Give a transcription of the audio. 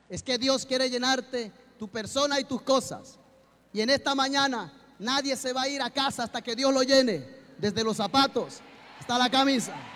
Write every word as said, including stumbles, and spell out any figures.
Es que Dios quiere llenarte, tu persona y tus cosas. Y en esta mañana nadie se va a ir a casa hasta que Dios lo llene, desde los zapatos hasta la camisa.